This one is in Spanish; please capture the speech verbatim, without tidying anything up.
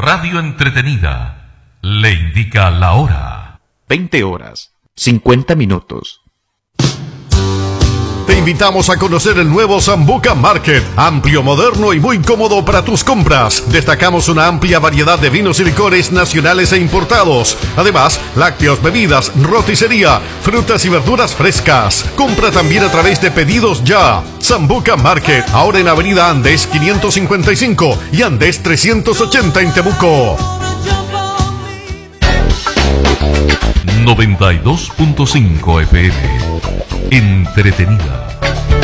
Radio Entretenida le indica la hora. veinte horas, cincuenta minutos. Te invitamos a conocer el nuevo Sambuca Market, amplio, moderno y muy cómodo para tus compras. Destacamos una amplia variedad de vinos y licores nacionales e importados. Además, lácteos, bebidas, roticería, frutas y verduras frescas. Compra también a través de Pedidos Ya. Sambuca Market, ahora en Avenida Andes quinientos cincuenta y cinco y Andes trescientos ochenta en Temuco. noventa y dos punto cinco F M. Entretenida.